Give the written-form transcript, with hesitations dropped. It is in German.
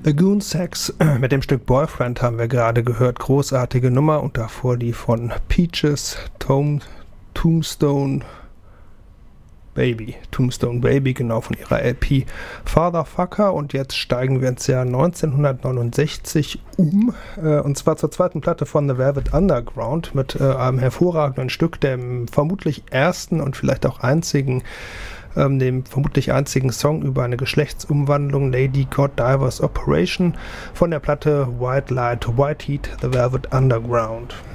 Lagoon Sex mit dem Stück Boyfriend haben wir gerade gehört. Großartige Nummer und davor die von Peaches, Tombstone Baby, genau, von ihrer LP Fatherfucker. Und jetzt steigen wir ins Jahr 1969 und zwar zur zweiten Platte von The Velvet Underground mit einem hervorragenden Stück, dem vermutlich ersten und vielleicht auch dem vermutlich einzigen Song über eine Geschlechtsumwandlung, Lady Godiva's Operation, von der Platte White Light, White Heat, The Velvet Underground.